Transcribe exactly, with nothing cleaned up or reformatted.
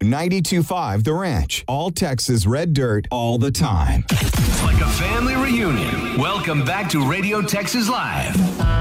ninety-two point five The Ranch. All Texas red dirt all the time. It's like a family reunion. Welcome back to Radio Texas Live.